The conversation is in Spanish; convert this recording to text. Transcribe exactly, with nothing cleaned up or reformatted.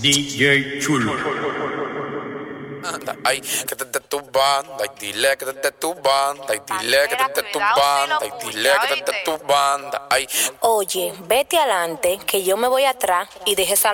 D J Chulo. Ay, que te te tu banda, y dile que te te tu banda, y dile que te te tu banda, y dile que te te tu banda. Ay, Oye, vete adelante, que yo me voy atrás y deje esa